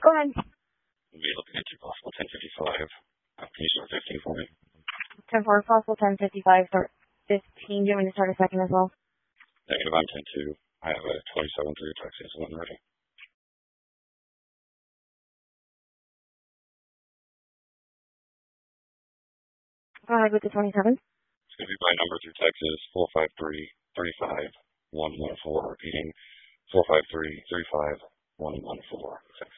Go ahead. We'll be looking into possible 1055. Can you start 15 for me? 10-4, possible 1055 for 15. Do you want me to start a second as well? Negative, I'm 10-2. I have a 27 through Texas when ready. Go ahead with the 27. It's going to be by number through Texas, 453-35-114. Repeating, 453-35-114.